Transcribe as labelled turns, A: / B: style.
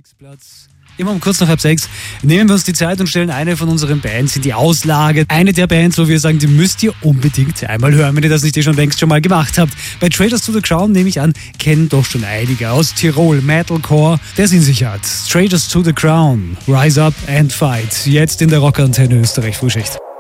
A: Mixplatz. Immer um kurz nach 5:30 nehmen wir uns die Zeit und stellen eine von unseren Bands in die Auslage. Eine der Bands, wo wir sagen, die müsst ihr unbedingt einmal hören, wenn ihr das nicht schon längst schon mal gemacht habt. Bei Traitors to the Crown, nehme ich an, kennen doch schon einige aus Tirol, Metalcore, der es in sich hat. Traitors to the Crown, Rise Up and Fight. Jetzt in der Rockantenne Österreich Frühschicht.